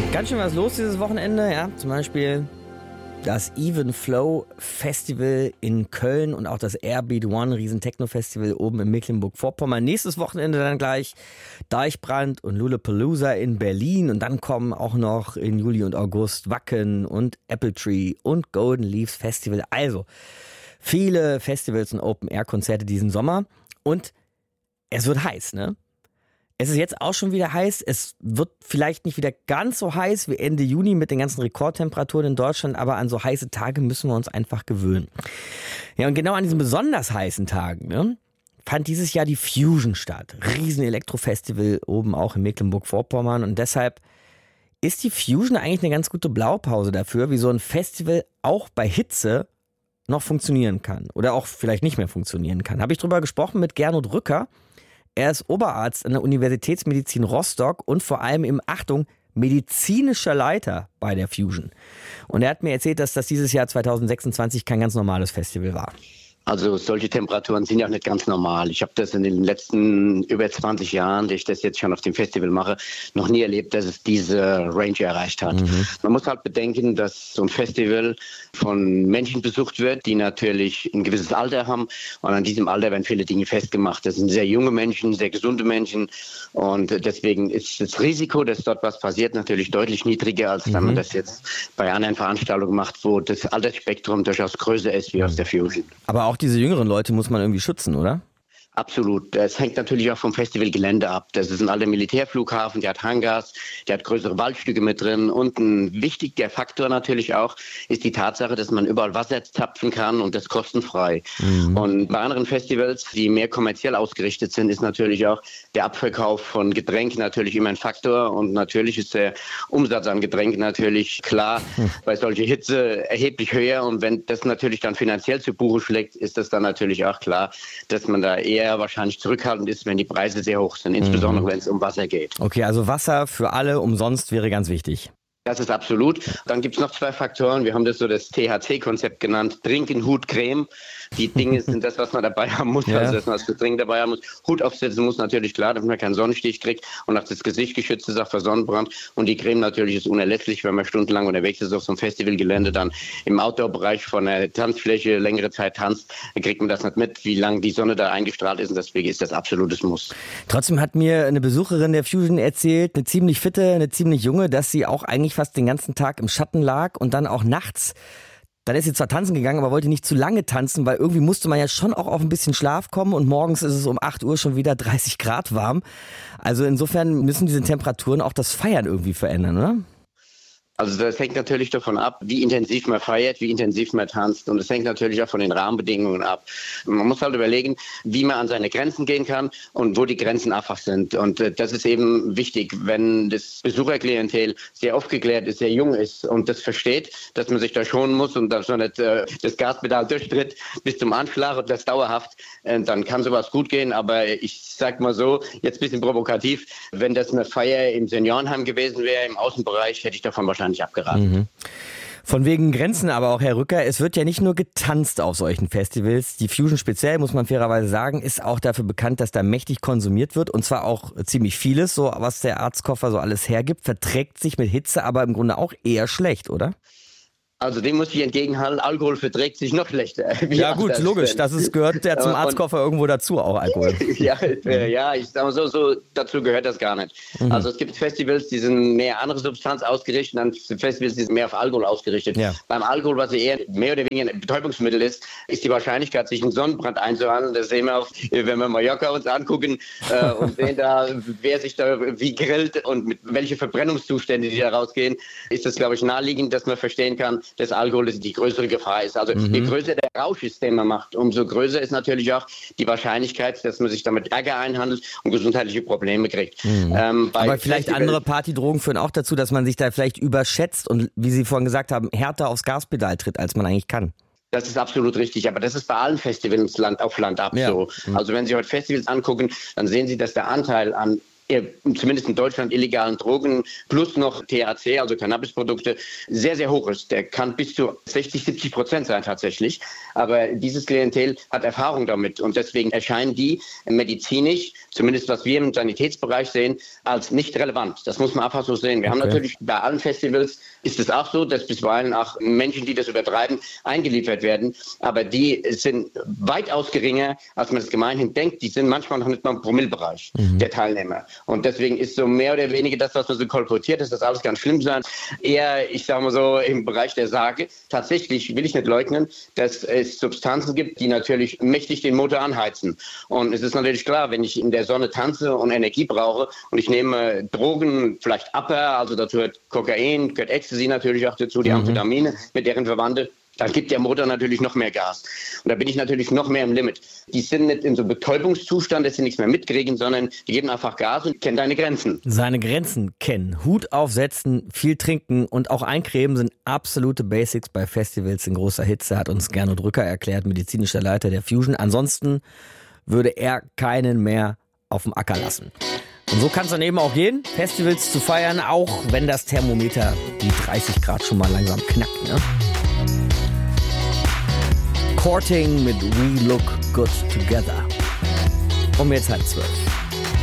Ganz schön was los dieses Wochenende, ja. Zum Beispiel das Even Flow Festival in Köln und auch das Airbeat One Riesen-Techno-Festival oben in Mecklenburg-Vorpommern. Nächstes Wochenende dann gleich Deichbrand und Lollapalooza in Berlin. Und dann kommen auch noch in Juli und August Wacken und Apple Tree und Golden Leaves Festival. Also viele Festivals und Open-Air-Konzerte diesen Sommer. Und es wird heiß, ne? Es ist jetzt auch schon wieder heiß. Es wird vielleicht nicht wieder ganz so heiß wie Ende Juni mit den ganzen Rekordtemperaturen in Deutschland, aber an so heiße Tage müssen wir uns einfach gewöhnen. Ja, und genau an diesen besonders heißen Tagen, ne, fand dieses Jahr die Fusion statt. Riesen Elektrofestival oben auch in Mecklenburg-Vorpommern. Und deshalb ist die Fusion eigentlich eine ganz gute Blaupause dafür, wie so ein Festival auch bei Hitze noch funktionieren kann oder auch vielleicht nicht mehr funktionieren kann. Habe ich drüber gesprochen mit Gernot Rücker. Er ist Oberarzt an der Universitätsmedizin Rostock und vor allem im, Achtung, medizinischer Leiter bei der Fusion. Und er hat mir erzählt, dass das dieses Jahr 2026 kein ganz normales Festival war. Also solche Temperaturen sind ja auch nicht ganz normal. Ich habe das in den letzten über 20 Jahren, die ich das jetzt schon auf dem Festival mache, noch nie erlebt, dass es diese Range erreicht hat. Man muss halt bedenken, dass so ein Festival von Menschen besucht wird, die natürlich ein gewisses Alter haben. Und an diesem Alter werden viele Dinge festgemacht. Das sind sehr junge Menschen, sehr gesunde Menschen. Und deswegen ist das Risiko, dass dort was passiert, natürlich deutlich niedriger, als wenn man das jetzt bei anderen Veranstaltungen macht, wo das Altersspektrum durchaus größer ist wie aus der Fusion. Aber auch diese jüngeren Leute muss man irgendwie schützen, oder? Absolut. Es hängt natürlich auch vom Festivalgelände ab. Das ist ein alter Militärflughafen, der hat Hangars, der hat größere Waldstücke mit drin. Und ein wichtiger Faktor natürlich auch ist die Tatsache, dass man überall Wasser zapfen kann und das kostenfrei. Und bei anderen Festivals, die mehr kommerziell ausgerichtet sind, ist natürlich auch der Abverkauf von Getränken natürlich immer ein Faktor. Und natürlich ist der Umsatz an Getränken natürlich klar bei solcher Hitze erheblich höher. Und wenn das natürlich dann finanziell zu Buche schlägt, ist das dann natürlich auch klar, dass man da eher wahrscheinlich zurückhaltend ist, wenn die Preise sehr hoch sind, insbesondere wenn es um Wasser geht. Okay, also Wasser für alle umsonst wäre ganz wichtig. Das ist absolut. Dann gibt es noch zwei Faktoren. Wir haben das so das THC-Konzept genannt. Trinken, Hut, Creme. Die Dinge sind das, was man dabei haben muss. Ja. Also, dass man das Getränk dabei haben muss. Hut aufsetzen muss natürlich, klar, damit man keinen Sonnenstich kriegt und auch das Gesicht geschützt ist, auch vor Sonnenbrand. Und die Creme natürlich ist unerlässlich, wenn man stundenlang unterwegs ist auf so einem Festivalgelände, dann im Outdoor-Bereich von der Tanzfläche längere Zeit tanzt, dann kriegt man das nicht mit, wie lange die Sonne da eingestrahlt ist. Und deswegen ist das absolutes Muss. Trotzdem hat mir eine Besucherin der Fusion erzählt, eine ziemlich fitte, eine ziemlich junge, dass sie auch eigentlich fast den ganzen Tag im Schatten lag und dann auch nachts. Dann ist sie zwar tanzen gegangen, aber wollte nicht zu lange tanzen, weil irgendwie musste man ja schon auch auf ein bisschen Schlaf kommen und morgens ist es um 8 Uhr schon wieder 30 Grad warm. Also insofern müssen diese Temperaturen auch das Feiern irgendwie verändern, oder? Also das hängt natürlich davon ab, wie intensiv man feiert, wie intensiv man tanzt. Und es hängt natürlich auch von den Rahmenbedingungen ab. Man muss halt überlegen, wie man an seine Grenzen gehen kann und wo die Grenzen einfach sind. Und das ist eben wichtig, wenn das Besucherklientel sehr aufgeklärt ist, sehr jung ist und das versteht, dass man sich da schonen muss und dass man nicht das Gaspedal durchtritt bis zum Anschlag und das dauerhaft, dann kann sowas gut gehen. Aber ich sag mal so, jetzt ein bisschen provokativ, wenn das eine Feier im Seniorenheim gewesen wäre, im Außenbereich, hätte ich davon wahrscheinlich abgeraten. Von wegen Grenzen aber auch, Herr Rücker, es wird ja nicht nur getanzt auf solchen Festivals. Die Fusion speziell, muss man fairerweise sagen, ist auch dafür bekannt, dass da mächtig konsumiert wird und zwar auch ziemlich vieles, so was der Arztkoffer so alles hergibt, verträgt sich mit Hitze aber im Grunde auch eher schlecht, oder? Also dem muss ich entgegenhalten, Alkohol verträgt sich noch schlechter. Ja gut, logisch, gehört ja zum Arztkoffer irgendwo dazu, auch Alkohol. Ja, ich sage mal so dazu gehört das gar nicht. Also es gibt Festivals, die sind mehr andere Substanz ausgerichtet, dann Festivals, die sind mehr auf Alkohol ausgerichtet. Ja. Beim Alkohol, was eher mehr oder weniger ein Betäubungsmittel ist die Wahrscheinlichkeit, sich einen Sonnenbrand einzuhandeln. Das sehen wir auch, wenn wir Mallorca uns angucken und sehen da, wer sich da wie grillt und mit welche Verbrennungszustände die da rausgehen, ist das, glaube ich, naheliegend, dass man verstehen kann, dass Alkohol die größere Gefahr ist. Also je größer der Rausch ist, den man macht, umso größer ist natürlich auch die Wahrscheinlichkeit, dass man sich damit Ärger einhandelt und gesundheitliche Probleme kriegt. Aber vielleicht andere Partydrogen führen auch dazu, dass man sich da vielleicht überschätzt und, wie Sie vorhin gesagt haben, härter aufs Gaspedal tritt, als man eigentlich kann. Das ist absolut richtig, aber das ist bei allen Festivals Land auf Land ab so. Also wenn Sie heute Festivals angucken, dann sehen Sie, dass der Anteil an zumindest in Deutschland illegalen Drogen plus noch THC, also Cannabisprodukte, sehr, sehr hoch ist. Der kann bis zu 60-70% sein tatsächlich. Aber dieses Klientel hat Erfahrung damit und deswegen erscheinen die medizinisch, zumindest was wir im Sanitätsbereich sehen, als nicht relevant. Das muss man einfach so sehen. Wir haben natürlich bei allen Festivals ist es auch so, dass bisweilen auch Menschen, die das übertreiben, eingeliefert werden. Aber die sind weitaus geringer, als man es gemeinhin denkt. Die sind manchmal noch nicht mal im Promillebereich der Teilnehmer. Und deswegen ist so mehr oder weniger das, was man so kolportiert, dass das alles ganz schlimm sein. Eher, ich sage mal so, im Bereich der Sage. Tatsächlich will ich nicht leugnen, dass es Substanzen gibt, die natürlich mächtig den Motor anheizen. Und es ist natürlich klar, wenn ich in der Sonne tanze und Energie brauche und ich nehme Drogen, vielleicht Upper, also dazu gehört Kokain, gehört Ecstasy natürlich auch dazu, die Amphetamine mit deren Verwandte, dann gibt der Motor natürlich noch mehr Gas. Und da bin ich natürlich noch mehr im Limit. Die sind nicht in so einem Betäubungszustand, dass sie nichts mehr mitkriegen, sondern die geben einfach Gas und kennen deine Grenzen. Seine Grenzen kennen, Hut aufsetzen, viel trinken und auch eincremen sind absolute Basics bei Festivals in großer Hitze, hat uns Gernot Rücker erklärt, medizinischer Leiter der Fusion. Ansonsten würde er keinen mehr auf dem Acker lassen. Und so kann es dann eben auch gehen, Festivals zu feiern, auch wenn das Thermometer die 30 Grad schon mal langsam knackt. Ne? Courting mit We Look Good Together. Um jetzt 11:30.